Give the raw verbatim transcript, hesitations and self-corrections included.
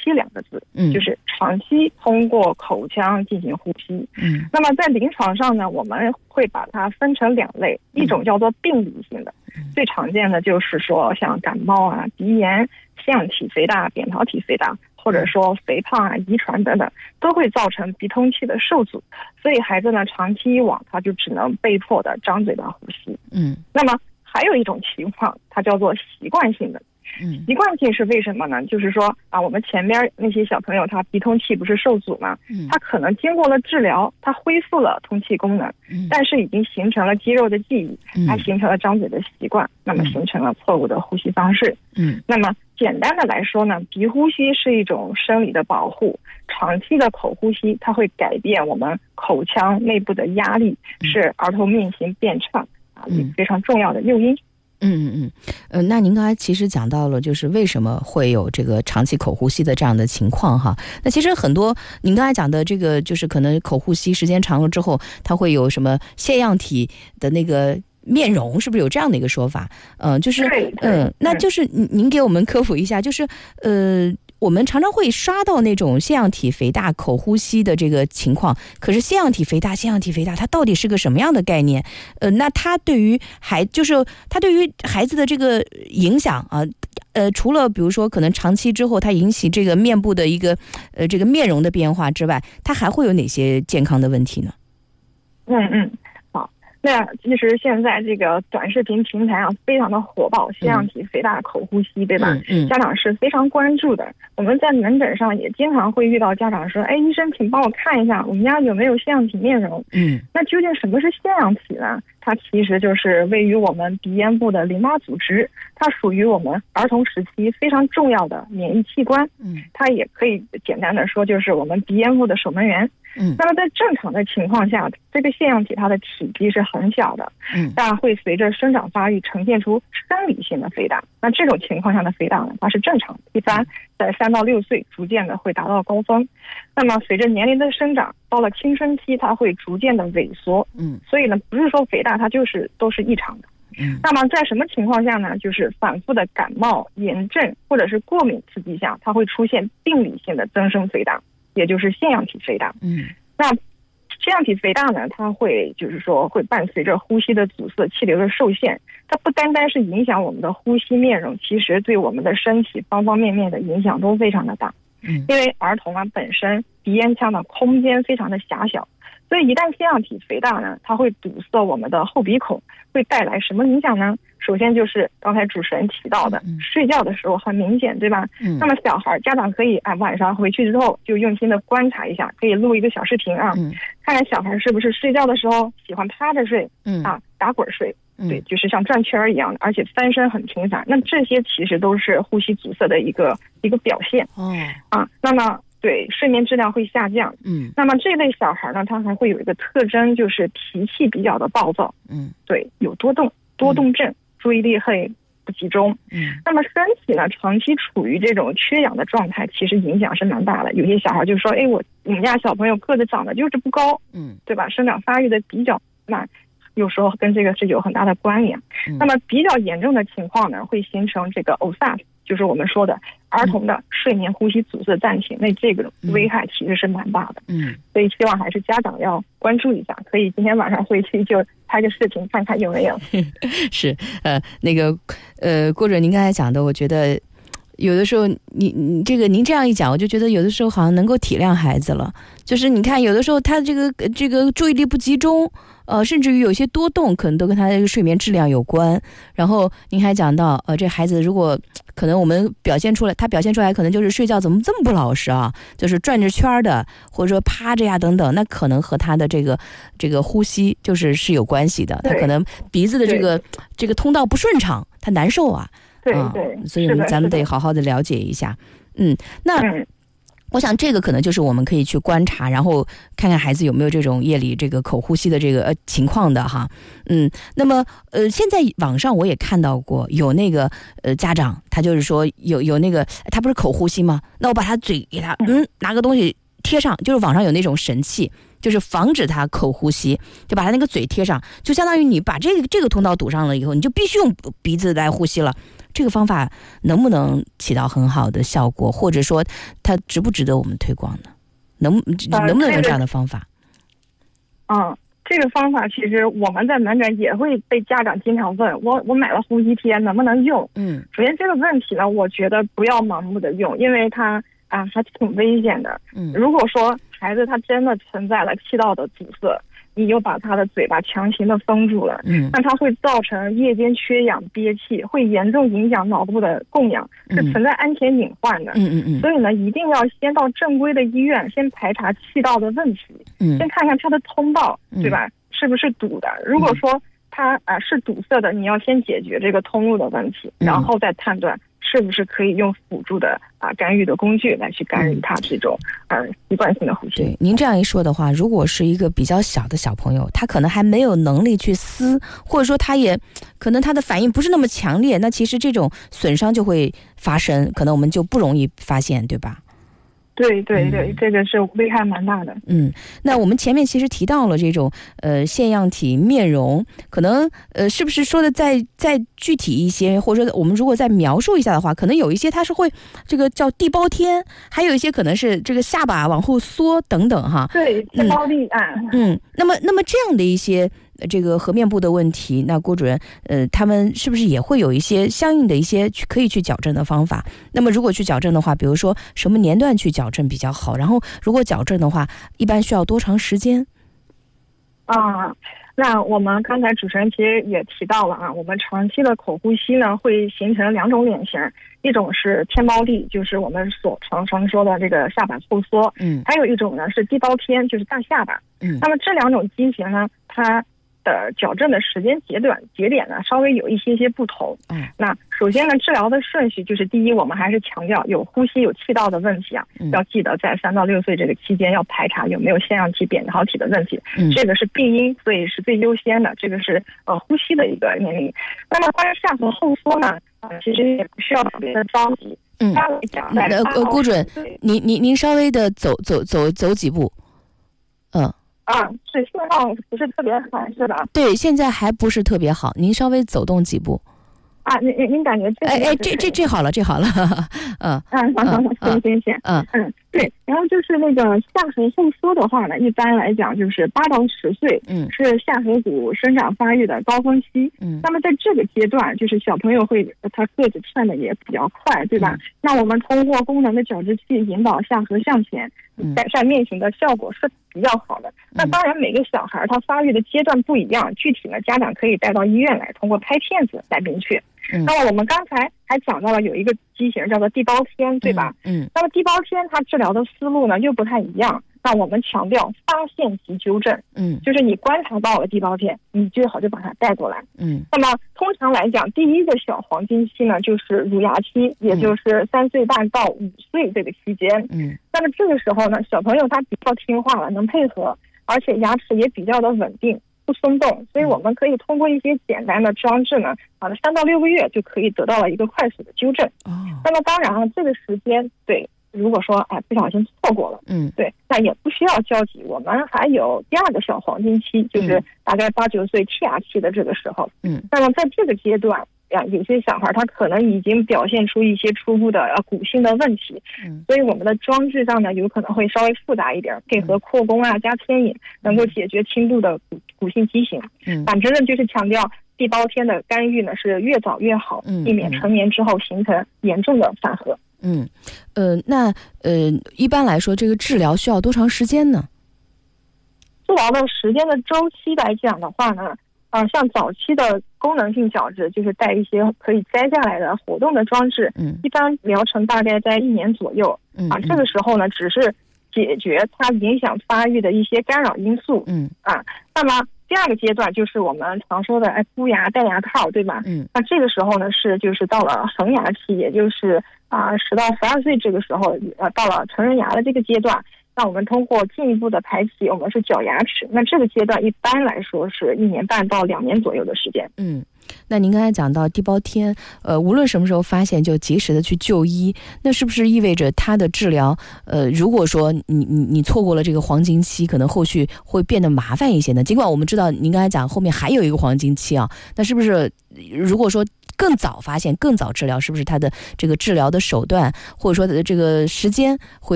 吸两个字，嗯，就是长期通过口腔进行呼吸。嗯，那么在临床上呢，我们会把它分成两类，一种叫做病理性的，嗯、最常见的就是说像感冒啊、鼻炎、腺样体肥大、扁桃体肥大，或者说肥胖啊、遗传等等，都会造成鼻通气的受阻，所以孩子呢长期以往他就只能被迫的张嘴巴呼吸。嗯，那么还有一种情况，它叫做习惯性的。嗯，习惯性是为什么呢？就是说啊，我们前边那些小朋友他鼻通气不是受阻吗？嗯，他可能经过了治疗，他恢复了通气功能，嗯，但是已经形成了肌肉的记忆，它形成了张嘴的习惯，那么形成了错误的呼吸方式。嗯，那么简单的来说呢，鼻呼吸是一种生理的保护，长期的口呼吸它会改变我们口腔内部的压力，使儿童面型变畅啊，非常重要的诱因。 嗯嗯呃，那您刚才其实讲到了，就是为什么会有这个长期口呼吸的这样的情况哈。那其实很多您刚才讲的这个，就是可能口呼吸时间长了之后，它会有什么腺样体的那个面容，是不是有这样的一个说法？嗯、呃，就是嗯、呃，那就是您给我们科普一下，就是呃。我们常常会刷到那种腺样体肥大口呼吸的这个情况，可是腺样体肥大腺样体肥大它到底是个什么样的概念？呃，那它对于孩就是它对于孩子的这个影响啊，呃，除了比如说可能长期之后它引起这个面部的一个呃这个面容的变化之外，它还会有哪些健康的问题呢？ 嗯嗯。那其实现在这个短视频平台啊非常的火爆，腺样体肥大口呼吸，对吧？嗯嗯、家长是非常关注的。我们在门诊上也经常会遇到家长说：“哎，医生，请帮我看一下，我们家有没有腺样体面容？”嗯，那究竟什么是腺样体呢？它其实就是位于我们鼻咽部的淋巴组织，它属于我们儿童时期非常重要的免疫器官。嗯，它也可以简单的说就是我们鼻咽部的守门员。嗯，那么在正常的情况下，这个腺样体它的体积是很小的，嗯，但会随着生长发育呈现出生理性的肥大。那这种情况下的肥大呢，它是正常的，一般在三到六岁逐渐的会达到高峰。那么随着年龄的生长，到了青春期，它会逐渐的萎缩。嗯，所以呢，不是说肥大它就是都是异常的。嗯，那么在什么情况下呢？就是反复的感冒、炎症或者是过敏刺激下，它会出现病理性的增生肥大。也就是腺样体肥大。嗯，那腺样体肥大呢，它会就是说会伴随着呼吸的阻塞、气流的受限，它不单单是影响我们的呼吸面容，其实对我们的身体方方面面的影响都非常的大。嗯，因为儿童啊本身鼻咽腔的空间非常的狭小，所以一旦腺样体肥大呢，它会堵塞我们的后鼻孔，会带来什么影响呢？首先就是刚才主持人提到的，嗯、睡觉的时候很明显，对吧？嗯、那么小孩家长可以哎晚上回去之后就用心的观察一下，可以录一个小视频啊，嗯、看看小孩是不是睡觉的时候喜欢趴着睡，嗯、啊打滚睡，嗯、对，就是像转圈一样的，而且翻身很频繁。那这些其实都是呼吸阻塞的一个一个表现。哦，啊，那么。对，睡眠质量会下降。嗯，那么这类小孩呢，他还会有一个特征，就是脾气比较的暴躁。嗯，对，有多动多动症，嗯、注意力会不集中。嗯，那么身体呢，长期处于这种缺氧的状态，其实影响是蛮大的。有些小孩就说：“哎，我我们家小朋友个子长得就是不高，嗯，对吧？生长发育的比较慢。”有时候跟这个是有很大的关联。嗯、那么比较严重的情况呢，会形成这个 O S A S， 就是我们说的儿童的睡眠呼吸阻塞暂停。嗯、那这个危害其实是蛮大的。嗯，所以希望还是家长要关注一下，可以今天晚上回去就拍个视频看看有没有。 是，呃，那个，呃，郭主任您刚才讲的，我觉得。有的时候你你这个您这样一讲，我就觉得有的时候好像能够体谅孩子了。就是你看有的时候他这个这个注意力不集中，呃甚至于有些多动可能都跟他这个睡眠质量有关。然后您还讲到呃这孩子如果可能我们表现出来他表现出来可能就是睡觉怎么这么不老实啊，就是转着圈的或者说趴着呀等等，那可能和他的这个这个呼吸就是是有关系的。他可能鼻子的这个这个通道不顺畅，他难受啊。 对对、 嗯，所以咱们得好好的了解一下。嗯，那、嗯、我想这个可能就是我们可以去观察，然后看看孩子有没有这种夜里这个口呼吸的这个、呃、情况的哈。嗯，那么呃，现在网上我也看到过有那个呃家长，他就是说有有那个他不是口呼吸吗？那我把他嘴给他嗯拿个东西贴上，就是网上有那种神器，就是防止他口呼吸，就把他那个嘴贴上，就相当于你把这个这个通道堵上了以后，你就必须用鼻子来呼吸了。这个方法能不能起到很好的效果，或者说它值不值得我们推广呢？能能不能用这样的方法？ 嗯，这个方法其实我们在门诊也会被家长经常问我，我买了呼吸贴能不能用？嗯，首先这个问题呢，我觉得不要盲目的用，因为它啊还挺危险的。嗯，如果说孩子他真的存在了气道的阻塞，你又把他的嘴巴强行的封住了，嗯，那它会造成夜间缺氧憋气，会严重影响脑部的供氧，是存在安全隐患的。嗯嗯嗯。所以呢，一定要先到正规的医院，先排查气道的问题，嗯，先看看它的通道，对吧？是不是堵的？如果说它啊、呃、是堵塞的，你要先解决这个通路的问题，然后再判断是不是可以用辅助的啊干预的工具来去干预它这种呃习惯性的呼吸。 对，您这样一说的话，如果是一个比较小的小朋友，他可能还没有能力去撕，或者说他也可能他的反应不是那么强烈，那其实这种损伤就会发生，可能我们就不容易发现，对吧？ 对对对、嗯，这个是危害蛮大的。 嗯，那我们前面其实提到了这种呃腺样体面容，可能呃是不是说的再再具体一些，或者说我们如果再描述一下的话，可能有一些它是会这个叫地包天，还有一些可能是这个下巴往后缩等等哈。 对，地包地啊。 嗯，那么那么这样的一些这个颌面部的问题，那郭主任呃他们是不是也会有一些相应的一些可以去矫正的方法？那么如果去矫正的话，比如说什么年段去矫正比较好？然后如果矫正的话，一般需要多长时间？ 啊，那我们刚才主持人其实也提到了啊，我们长期的口呼吸呢会形成两种脸型，一种是天包地，就是我们所常常说的这个下巴后缩，嗯，还有一种呢是地包天，就是大下巴，嗯，那么这两种畸形呢，它的矫正的时间节短节点呢稍微有一些些不同。嗯，那首先呢，治疗的顺序就是第一，我们还是强调有呼吸有气道的问题啊，嗯、要记得在三到六岁这个期间要排查有没有腺样体扁桃体的问题，嗯、这个是病因，所以是最优先的，这个是呃呼吸的一个年龄。那么关于下颌后缩呢，啊、呃，其实也不需要特别的着急。嗯， 呃呃，郭主任，您您您稍微的走走走走几步，嗯。 啊，是信号不是特别好，是吧？ 对，现在还不是特别好，您稍微走动几步。 啊，您您您感觉这哎哎，这这这好了，这好了，嗯嗯，好好好，行行行，嗯嗯，对，然后就是那个下颌后缩的话呢，一般来讲就是八到十岁，嗯，是下颌骨生长发育的高峰期，嗯，那么在这个阶段，就是小朋友会他个子窜的也比较快，对吧？嗯、那我们通过功能的矫治器引导下颌向前，改善面型的效果是比较好的。嗯、那当然，每个小孩他发育的阶段不一样，具体呢，家长可以带到医院来，通过拍片子来明确。嗯、那么我们刚才还讲到了有一个畸形叫做地包天，对吧？嗯。嗯那么地包天它治疗的思路呢又不太一样。那我们强调发现即纠正，嗯，就是你观察到了地包天，你最好就把它带过来，嗯。那么通常来讲，第一个小黄金期呢就是乳牙期，也就是三岁半到五岁这个期间，嗯。那么这个时候呢，小朋友他比较听话了，能配合，而且牙齿也比较的稳定。不松动，所以我们可以通过一些简单的装置呢，啊，三到六个月就可以得到了一个快速的纠正。哦，那么当然了，这个时间对，如果说哎不小心错过了，嗯，对，那也不需要焦急，我们还有第二个小黄金期，就是大概八九岁剔牙期的这个时候，嗯，那么在这个阶段。呀，有些小孩他可能已经表现出一些初步的呃骨性的问题，嗯，所以我们的装置上呢有可能会稍微复杂一点，配合扩弓啊加牵引，能够解决轻度的骨骨性畸形。嗯，反正呢就是强调地包天的干预呢是越早越好，嗯，避免成年之后形成严重的反颌。 嗯，呃，那呃一般来说这个治疗需要多长时间呢？ 治疗的时间的周期来讲的话呢。啊、呃，像早期的功能性矫治，就是带一些可以摘下来的活动的装置，嗯，一般疗程大概在一年左右，嗯，啊，这个时候呢，只是解决它影响发育的一些干扰因素，嗯，啊，那么第二个阶段就是我们常说的哎箍牙戴牙套，对吧？嗯，那这个时候呢是就是到了恒牙期，也就是啊十到十二岁这个时候，呃，到了成人牙的这个阶段。 那我们通过进一步的排齐，我们是矫牙齿。那这个阶段一般来说是一年半到两年左右的时间。 嗯。那您刚才讲到地包天，呃，无论什么时候发现就及时的去就医，那是不是意味着它的治疗，呃，如果说你你你错过了这个黄金期，可能后续会变得麻烦一些呢？尽管我们知道您刚才讲后面还有一个黄金期啊，那是不是如果说更早发现、更早治疗，是不是它的这个治疗的手段或者说的这个时间会